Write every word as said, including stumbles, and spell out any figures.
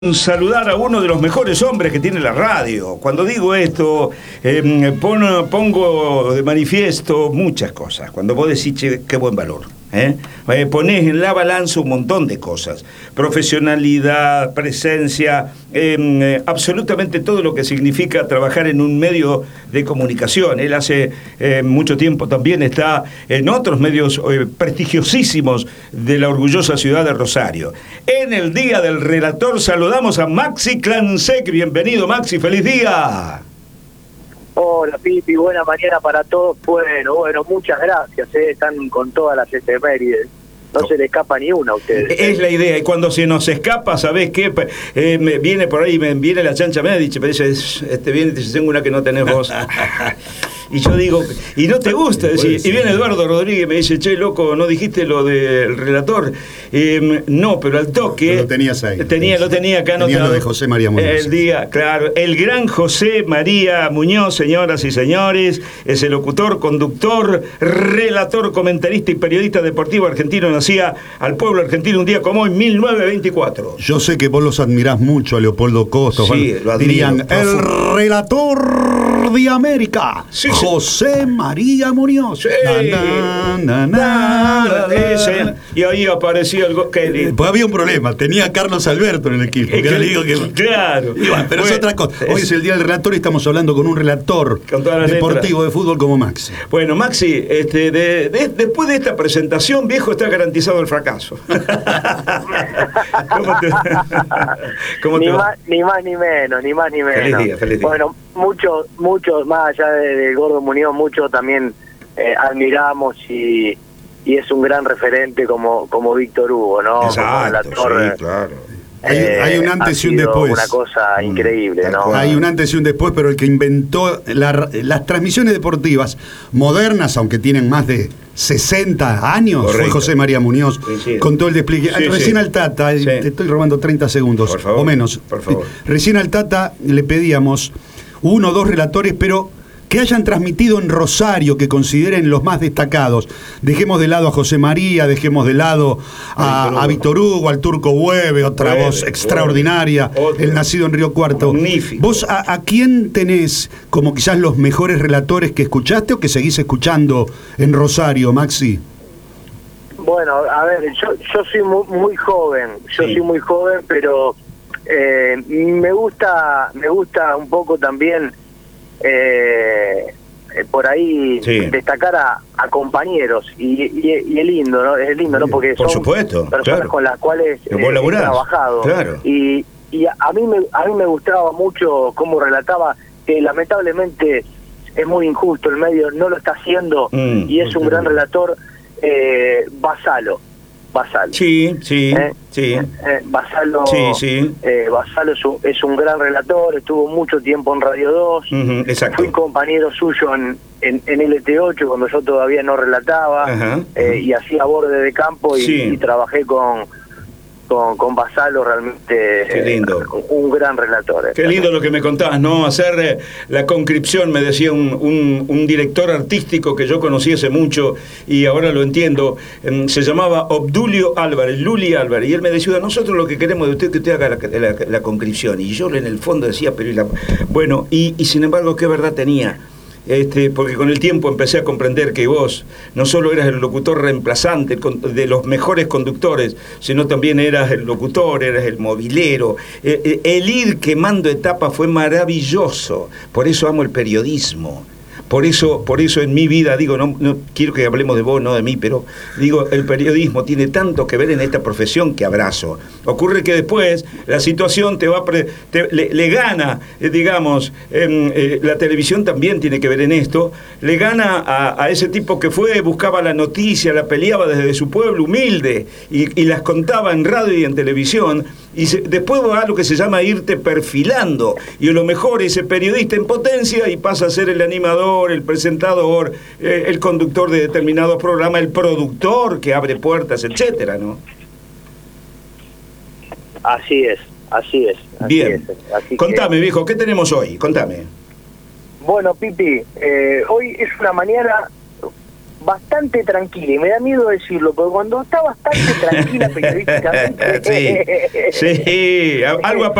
Saludar a uno de los mejores hombres que tiene la radio. Cuando digo esto, eh, pon, pongo de manifiesto muchas cosas. Cuando vos decís, che, qué buen valor. ¿eh? Eh, ponés en la balanza un montón de cosas. Profesionalidad, presencia, eh, eh, absolutamente todo lo que significa trabajar en un medio de comunicación. Él hace eh, mucho tiempo también está en otros medios eh, prestigiosísimos de la orgullosa ciudad de Rosario. En el Día del Relator saludamos a Maxi Clansec. Bienvenido, Maxi, feliz día. Hola, Pipi, buena mañana para todos. Bueno, bueno, muchas gracias, ¿eh? Están con todas las efemérides. No, no se le escapa ni una a ustedes. Es la idea, y cuando se nos escapa, ¿sabés qué? Eh, me viene por ahí, me viene la chancha, me dice, me dice, este viene y dice, tengo una que no tenés vos. Y yo digo, y no te gusta, decir, y viene Eduardo Rodríguez y me dice, che, loco, ¿no dijiste lo del relator? Eh, no, pero al toque... Lo tenías ahí. Tenía, lo tenía acá anotado. Tenía lo de José María Muñoz. El día, claro, el gran José María Muñoz, señoras y señores, es el locutor, conductor, relator, comentarista y periodista deportivo argentino. Nacía al pueblo argentino un día como hoy, mil novecientos veinticuatro. Yo sé que vos los admirás mucho a Leopoldo Costos. Sí, lo admiro, dirían, el relator de América. Sí, José María Muñoz. Sí. Na, na, na, na, na. Y ahí aparecía algo que... Eh, pues había un problema, tenía a Carlos Alberto en el equipo. Que le digo que... Claro. Y bueno, pero bueno, es otra cosa. Hoy es el Día del Relator y estamos hablando con un relator con deportivo de fútbol como Maxi. Bueno, Maxi, este, de, de, después de esta presentación, viejo, está garantizado el fracaso. ¿Cómo te, cómo ni, te más, ni más ni menos, ni más ni menos. Feliz día, feliz día. Bueno, muchos, muchos, más allá de, de Gordo Muñoz, muchos también eh, admiramos y, y es un gran referente como, como Víctor Hugo, ¿no? Exacto, como relator, sí, claro. Hay, eh, hay un antes y un después. Una cosa increíble, mm, ¿no? Hay un antes y un después, pero el que inventó la, las transmisiones deportivas modernas, aunque tienen más de sesenta años, correcto, fue José María Muñoz, sí, sí, con todo el despliegue. Sí, Recién sí. al Tata, sí. te estoy robando treinta segundos, por favor, o menos. Por favor. Recién al Tata le pedíamos uno o dos relatores, pero que hayan transmitido en Rosario, que consideren los más destacados. Dejemos de lado a José María, dejemos de lado a, a Víctor Hugo, al Turco Hueve, otra Hueve, voz extraordinaria, Hueve, el nacido en Río Cuarto. Magnífico. ¿Vos a, a quién tenés como quizás los mejores relatores que escuchaste o que seguís escuchando en Rosario, Maxi? Bueno, a ver, yo, yo soy muy, muy joven, yo sí. soy muy joven, pero eh, me gusta, me gusta un poco también... Eh, eh, por ahí sí. destacar a, a compañeros y, y, y es lindo, ¿no? Es lindo, ¿no? Porque por son supuesto, personas claro. con las cuales eh, he trabajado. Claro. Y, y a mí me a mí me gustaba mucho cómo relataba, que lamentablemente es muy injusto, el medio no lo está haciendo mm, y es un gran relator, eh, Basalo. Basalo. Sí, sí, ¿Eh? sí. Eh, Basalo, sí, sí. Eh, Basalo es un, es un gran relator, estuvo mucho tiempo en Radio dos, uh-huh, exacto. Fui compañero suyo en, en, en L T ocho cuando yo todavía no relataba, uh-huh, eh, uh-huh. y hacía borde de campo y, sí. y trabajé con... Con, con Basalo, realmente. Qué lindo. Eh, un gran relator. Eh. Qué lindo lo que me contabas, ¿no? Hacer eh, la conscripción, me decía un, un, un director artístico que yo conocí hace mucho y ahora lo entiendo, eh, se llamaba Obdulio Álvarez, Luli Álvarez, y él me decía, nosotros lo que queremos de usted es que usted haga la, la, la conscripción. Y yo en el fondo decía, pero y la... bueno, y, y sin embargo, ¿qué verdad tenía? Este, porque con el tiempo empecé a comprender que vos no solo eras el locutor reemplazante de los mejores conductores, sino también eras el locutor, eras el movilero. El ir quemando etapas fue maravilloso, por eso amo el periodismo. Por eso, por eso en mi vida, digo, no, no quiero que hablemos de vos, no de mí, pero digo, el periodismo tiene tanto que ver en esta profesión que abrazo. Ocurre que después la situación te va pre, te, le, le gana, eh, digamos, eh, eh, la televisión también tiene que ver en esto, le gana a, a ese tipo que fue, buscaba la noticia, la peleaba desde su pueblo humilde y, y las contaba en radio y en televisión, y se, después va a lo que se llama irte perfilando, y a lo mejor ese periodista en potencia y pasa a ser el animador, el presentador, eh, el conductor de determinados programas, el productor que abre puertas, etcétera, ¿no? Así es, así es. Así Bien. Es, así Contame, que... viejo, ¿qué tenemos hoy? Contame. Bueno, Pipi, eh, hoy es una mañana bastante tranquila, y me da miedo decirlo, porque cuando está bastante tranquila periodísticamente... sí, sí, algo